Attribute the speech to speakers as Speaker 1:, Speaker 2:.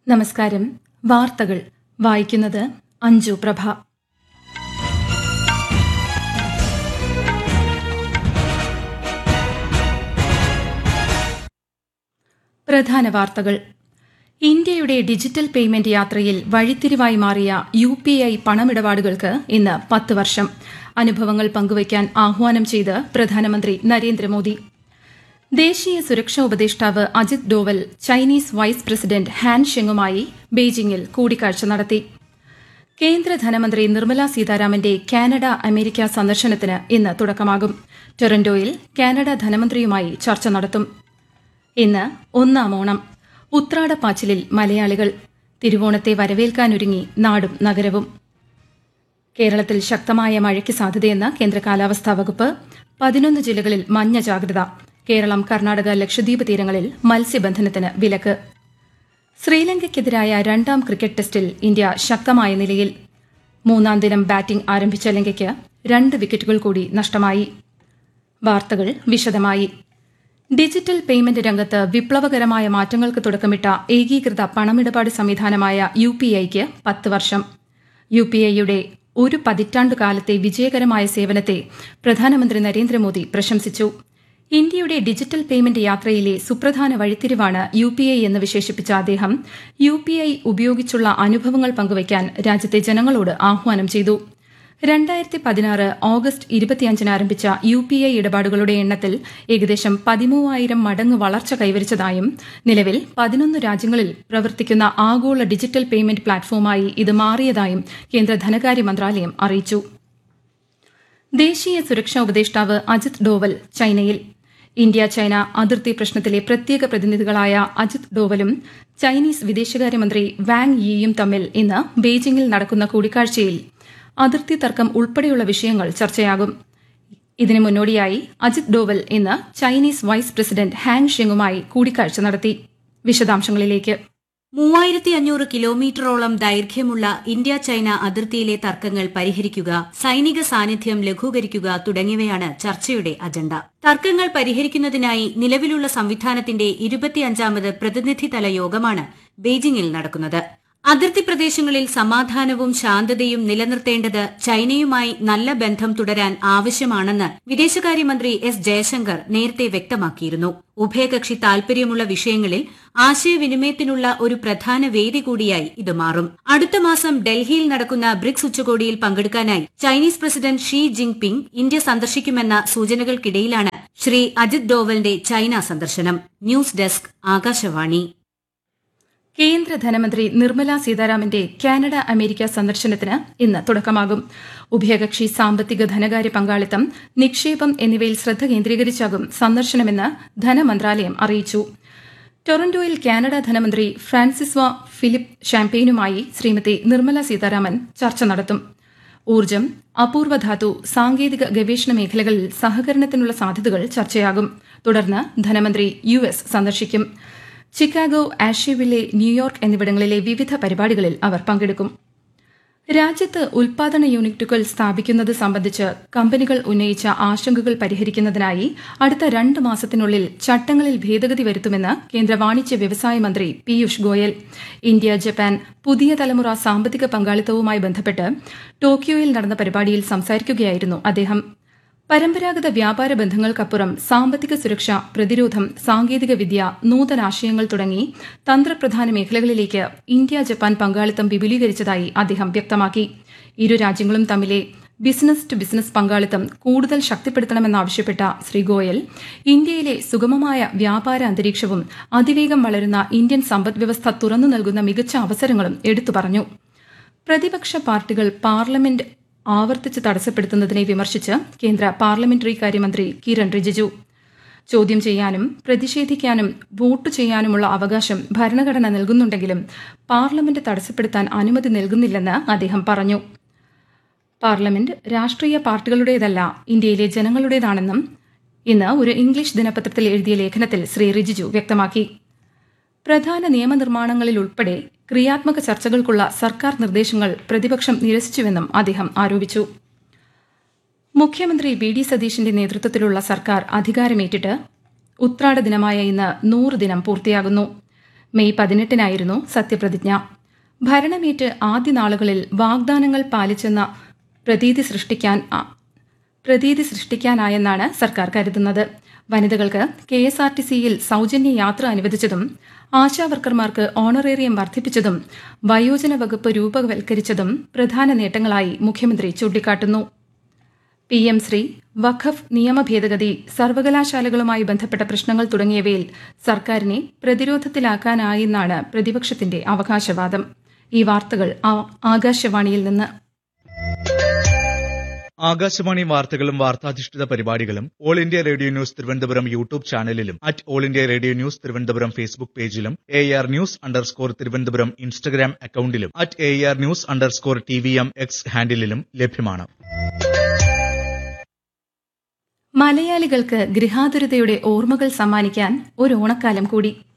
Speaker 1: നമസ്കാരം. വാർത്തകൾ വായിക്കുന്നത് അഞ്ജു പ്രഭ. പ്രധാന വാർത്തകൾ. ഇന്ത്യയുടെ ഡിജിറ്റൽ പേയ്മെന്റ് യാത്രയിൽ വഴിത്തിരിവായി മാറിയ UPI പണമിടപാടുകൾക്ക് ഇന്ന് 10 വർഷം. അനുഭവങ്ങൾ പങ്കുവയ്ക്കാൻ ആഹ്വാനം ചെയ്ത് പ്രധാനമന്ത്രി നരേന്ദ്രമോദി. ദേശീയ സുരക്ഷാ ഉപദേഷ്ടാവ് Ajith Doval Chinese vice president Han ഷെങ്ങുമായി ബെയ്ജിംഗിൽ കൂടിക്കാഴ്ച നടത്തി. കേന്ദ്ര ധനമന്ത്രി നിർമ്മല സീതാരാമന്റെ കാനഡ അമേരിക്ക സന്ദർശനത്തിന് ഇന്ന് തുടക്കമാകും. ടൊറന്റോയിൽ കാനഡ ധനമന്ത്രിയുമായി ചർച്ച നടത്തും. ഇന്ന് ഒന്നാം ഓണം. ഉത്രാടപ്പാച്ചിലിൽ മലയാളികൾ. തിരുവോണത്തെ വരവേൽക്കാനൊരുങ്ങി നാടും നഗരവും. കേരളത്തിൽ ശക്തമായ മഴയ്ക്ക് സാധ്യതയെന്ന് കേന്ദ്ര കാലാവസ്ഥാ വകുപ്പ്. 11 ജില്ലകളിൽ മഞ്ഞ ജാഗ്രത. കേരളം, കർണാടക, ലക്ഷദ്വീപ് തീരങ്ങളിൽ മത്സ്യബന്ധനത്തിന് വിലക്ക്. ശ്രീലങ്കയ്ക്കെതിരായ 2ാം ക്രിക്കറ്റ് ടെസ്റ്റിൽ ഇന്ത്യ ശക്തമായ നിലയിൽ. 3ാം ദിനം ബാറ്റിംഗ് ആരംഭിച്ച ലങ്കയ്ക്ക് 2 വിക്കറ്റുകൾ കൂടി നഷ്ടമായി. വാർത്തകൾ വിശദമായി. ഡിജിറ്റൽ പേയ്മെന്റ് രംഗത്ത് വിപ്ലവകരമായ മാറ്റങ്ങൾക്ക് തുടക്കമിട്ട ഏകീകൃത പണമിടപാട് സംവിധാനമായ UPIക്ക് 10 വർഷം. UPIയുടെ ഒരു പതിറ്റാണ്ടുകാലത്തെ വിജയകരമായ സേവനത്തെ പ്രധാനമന്ത്രി നരേന്ദ്രമോദി പ്രശംസിച്ചു. ഇന്ത്യയുടെ ഡിജിറ്റൽ പേയ്മെന്റ് യാത്രയിലെ സുപ്രധാന വഴിത്തിരിവാണ് UPI എന്ന് വിശേഷിപ്പിച്ച അദ്ദേഹം UPI ഉപയോഗിച്ചുള്ള അനുഭവങ്ങൾ പങ്കുവയ്ക്കാൻ രാജ്യത്തെ ജനങ്ങളോട് ആഹ്വാനം ചെയ്തു. 2016 ഓഗസ്റ്റ് 25 ആരംഭിച്ച UPI ഇടപാടുകളുടെ എണ്ണത്തിൽ ഏകദേശം 13,000 മടങ്ങ് വളർച്ച കൈവരിച്ചതായും നിലവിൽ 11 രാജ്യങ്ങളിൽ പ്രവർത്തിക്കുന്ന ആഗോള ഡിജിറ്റൽ പേയ്മെന്റ് പ്ലാറ്റ്ഫോമായി ഇത് മാറിയതായും കേന്ദ്ര ധനകാര്യ മന്ത്രാലയം അറിയിച്ചു. ദേശീയ സുരക്ഷാ ഉപദേഷ്ടാവ് അജിത് ഡോവൽ ചൈനയിൽ. ഇന്ത്യ ചൈന അതിർത്തി പ്രശ്നത്തിലെ പ്രത്യേക പ്രതിനിധികളായ അജിത് ഡോവലും ചൈനീസ് വിദേശകാര്യമന്ത്രി വാങ് യിയും തമ്മിൽ ഇന്ന് ബെയ്ജിംഗിൽ നടക്കുന്ന കൂടിക്കാഴ്ചയിൽ അതിർത്തി തർക്കം ഉൾപ്പെടെയുള്ള വിഷയങ്ങൾ ചർച്ചയാകും. ഇതിനു മുന്നോടിയായി അജിത് ഡോവൽ ഇന്ന് ചൈനീസ് വൈസ് പ്രസിഡന്റ് ഹാൻ ഷെങ്ങുമായി കൂടിക്കാഴ്ച നടത്തി. വിശദാംശങ്ങളിലേക്ക്.
Speaker 2: 3500 കിലോമീറ്ററോളം ദൈർഘ്യമുള്ള ഇന്ത്യ ചൈന അതിർത്തിയിലെ തർക്കങ്ങൾ പരിഹരിക്കുക, സൈനിക സാന്നിധ്യം ലഘൂകരിക്കുക തുടങ്ങിയവയാണ് ചർച്ചയുടെ അജണ്ട. തർക്കങ്ങൾ പരിഹരിക്കുന്നതിനായി നിലവിലുള്ള സംവിധാനത്തിന്റെ 25ാമത് പ്രതിനിധിതല യോഗമാണ് ബെയ്ജിംഗിൽ നടക്കുന്നത്. അതിർത്തി പ്രദേശങ്ങളിൽ സമാധാനവും ശാന്തതയും നിലനിർത്തേണ്ടത് ചൈനയുമായി നല്ല ബന്ധം തുടരാൻ ആവശ്യമാണെന്ന് വിദേശകാര്യമന്ത്രി എസ് ജയശങ്കർ നേരത്തെ വ്യക്തമാക്കിയിരുന്നു. ഉഭയകക്ഷി താൽപര്യമുള്ള വിഷയങ്ങളിൽ ആശയവിനിമയത്തിനുള്ള ഒരു പ്രധാന വേദി കൂടിയായി ഇത് മാറും. അടുത്ത മാസം ഡൽഹിയിൽ നടക്കുന്ന ബ്രിക്സ് ഉച്ചകോടിയിൽ പങ്കെടുക്കാനായി Chinese president Xi ജിങ് ping India സന്ദർശിക്കുമെന്ന സൂചനകൾക്കിടയിലാണ് Shri Ajith ഡോവലിന്റെ China സന്ദർശനം. News desk, Akashvani.
Speaker 1: കേന്ദ്ര ധനമന്ത്രി നിർമ്മല സീതാരാമന്റെ കാനഡ അമേരിക്ക സന്ദർശനത്തിന് ഇന്ന് തുടക്കമാകും. ഉഭയകക്ഷി സാമ്പത്തിക ധനകാര്യ പങ്കാളിത്തം, നിക്ഷേപം എന്നിവയിൽ ശ്രദ്ധ കേന്ദ്രീകരിച്ചാകും സന്ദർശനമെന്ന് ധനമന്ത്രാലയം അറിയിച്ചു. ടൊറന്റോയിൽ കാനഡ ധനമന്ത്രി ഫ്രാൻസിസ്വ ഫിലിപ്പ് ഷാംപെയിനുമായി ശ്രീമതി നിർമ്മല സീതാരാമൻ ചർച്ച നടത്തും. ഊർജ്ജം, അപൂർവധാതു, സാങ്കേതിക ഗവേഷണ മേഖലകളിൽ സഹകരണത്തിനുള്ള സാധ്യതകൾ ചർച്ചയാകും. തുടർന്ന് ധനമന്ത്രി US സന്ദർശിക്കും. ചിക്കാഗോ, ആഷ്യവില്ലെ, ന്യൂയോർക്ക് എന്നിവിടങ്ങളിലെ വിവിധ പരിപാടികളിൽ അവർ പങ്കെടുക്കും. രാജ്യത്ത് ഉൽപാദന യൂണിറ്റുകൾ സ്ഥാപിക്കുന്നത് സംബന്ധിച്ച് കമ്പനികൾ ഉന്നയിച്ച ആശങ്കകൾ പരിഹരിക്കുന്നതിനായി അടുത്ത 2 മാസത്തിനുള്ളിൽ ചട്ടങ്ങളിൽ ഭേദഗതി വരുത്തുമെന്ന് കേന്ദ്ര വാണിജ്യ വ്യവസായ മന്ത്രി പീയൂഷ് ഗോയൽ. ഇന്ത്യ ജപ്പാൻ പുതിയ തലമുറ സാമ്പത്തിക പങ്കാളിത്തവുമായി ബന്ധപ്പെട്ട് ടോക്കിയോയിൽ നടന്ന പരിപാടിയിൽ സംസാരിക്കുകയായിരുന്നു അദ്ദേഹം. പരമ്പരാഗത വ്യാപാര ബന്ധങ്ങൾക്കപ്പുറം സാമ്പത്തിക സുരക്ഷ, പ്രതിരോധം, സാങ്കേതികവിദ്യ, നൂതനാശയങ്ങൾ തുടങ്ങി തന്ത്രപ്രധാന മേഖലകളിലേക്ക് ഇന്ത്യ ജപ്പാൻ പങ്കാളിത്തം വിപുലീകരിച്ചതായി അദ്ദേഹം വ്യക്തമാക്കി. ഇരു രാജ്യങ്ങളും തമ്മിലെ ബിസിനസ് ടു ബിസിനസ് പങ്കാളിത്തം കൂടുതൽ ശക്തിപ്പെടുത്തണമെന്നാവശ്യപ്പെട്ട ശ്രീ ഗോയൽ ഇന്ത്യയിലെ സുഗമമായ വ്യാപാര അന്തരീക്ഷവും അതിവേഗം വളരുന്ന ഇന്ത്യൻ സമ്പദ്വ്യവസ്ഥ തുറന്നു നൽകുന്ന മികച്ച അവസരങ്ങളും എടുത്തു പറഞ്ഞു. പ്രതിപക്ഷ പാർട്ടികൾ പാർലമെന്റ് ആവർത്തിച്ച് തടസ്സപ്പെടുത്തുന്നതിനെ വിമർശിച്ച് കേന്ദ്ര പാർലമെന്ററി കാര്യമന്ത്രി കിരൺ റിജിജു. ചോദ്യം ചെയ്യാനും പ്രതിഷേധിക്കാനും വോട്ട് ചെയ്യാനുമുള്ള അവകാശം ഭരണഘടന നൽകുന്നുണ്ടെങ്കിലും പാർലമെന്റ് തടസ്സപ്പെടുത്താൻ അനുമതി നൽകുന്നില്ലെന്ന് അദ്ദേഹം പറഞ്ഞു. പാർലമെന്റ് രാഷ്ട്രീയ പാർട്ടികളുടേതല്ല, ഇന്ത്യയിലെ ജനങ്ങളുടേതാണെന്നും ഇന്ന് ഒരു ഇംഗ്ലീഷ് ദിനപത്രത്തിൽ എഴുതിയ ലേഖനത്തിൽ ശ്രീ റിജിജു വ്യക്തമാക്കി. പ്രധാന നിയമനിർമ്മാണങ്ങളിലുൾപ്പെടെ ക്രിയാത്മക ചർച്ചകൾക്കുള്ള സർക്കാർ നിർദ്ദേശങ്ങൾ പ്രതിപക്ഷം നിരസിച്ചുവെന്നും അദ്ദേഹം ആരോപിച്ചു. മുഖ്യമന്ത്രി വി ഡി സതീശന്റെ നേതൃത്വത്തിലുള്ള സർക്കാർ അധികാരമേറ്റിട്ട് ഉത്രാട ദിനമായ ഇന്ന് 100 ദിനം പൂർത്തിയാകുന്നു. മെയ് 18-നായിരുന്നു സത്യപ്രതിജ്ഞ. ഭരണമേറ്റ് ആദ്യ നാളുകളിൽ വാഗ്ദാനങ്ങൾ പാലിച്ചെന്ന പ്രതീതി സൃഷ്ടിക്കാനായെന്നാണ് സർക്കാർ കരുതുന്നത്. വനിതകൾക്ക് KSRTCയിൽ സൌജന്യ യാത്ര അനുവദിച്ചതും ആശാവർക്കർമാർക്ക് ഓണറേറിയം വർദ്ധിപ്പിച്ചതും വയോജന വകുപ്പ് രൂപവൽക്കരിച്ചതും പ്രധാന നേട്ടങ്ങളായി മുഖ്യമന്ത്രി ചൂണ്ടിക്കാട്ടുന്നു. PM ശ്രീ, വഖഫ് നിയമ ഭേദഗതി, സർവകലാശാലകളുമായി ബന്ധപ്പെട്ട പ്രശ്നങ്ങൾ തുടങ്ങിയവയിൽ സർക്കാരിനെ പ്രതിരോധത്തിലാക്കാനായെന്നാണ് പ്രതിപക്ഷത്തിന്റെ അവകാശവാദം. ഈ വാർത്തകൾ ആകാശവാണിയിൽ നിന്ന്.
Speaker 3: ആകാശവാണി വാർത്തകളും വാർത്താധിഷ്ഠിത പരിപാടികളും all India radio news Thiruvananthapuram YouTube ചാനലിലും all India radio news Thiruvananthapuram Facebook പേജിലും AR News_ തിരുവനന്തപുരം ഇൻസ്റ്റഗ്രാം അക്കൌണ്ടിലും AR News_TVM X ഹാൻഡിലും ലഭ്യമാണ്.
Speaker 1: മലയാളികൾക്ക് ഗൃഹാതുരതയുടെ ഓർമ്മകൾ സമ്മാനിക്കാൻ ഒരു ഓണക്കാലം കൂടി.